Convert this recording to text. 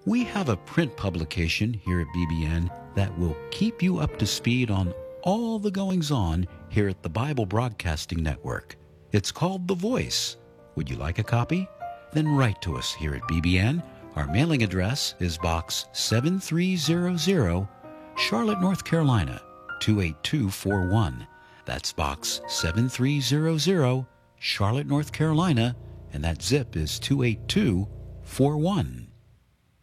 We have a print publication here at BBN that will keep you up to speed on all the goings-on here at the Bible Broadcasting Network. It's called The Voice. Would you like a copy? Then write to us here at BBN. Our mailing address is Box 7300, Charlotte, North Carolina, 28241. That's Box 7300, Charlotte, North Carolina, and that zip is 28241.